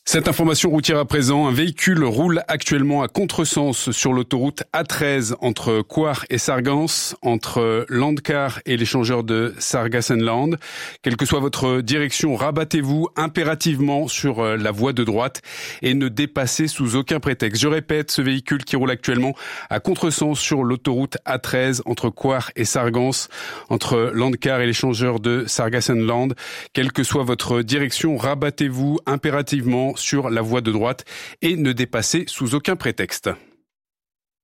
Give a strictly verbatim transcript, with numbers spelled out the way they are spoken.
Cette information routière à présent, un véhicule roule actuellement à contresens sur l'autoroute A treize entre Coire et Sargans, entre Landcar et l'échangeur de Sargassenland. Quelle que soit votre direction, rabattez-vous impérativement sur la voie de droite et ne dépassez sous aucun prétexte. Je répète, ce véhicule qui roule actuellement à contresens sur l'autoroute A treize entre Coire et Sargans, entre Landcar et l'échangeur de Sargassenland. Quelle que soit votre direction, rabattez-vous impérativement sur la voie de droite et ne dépassez sous aucun prétexte.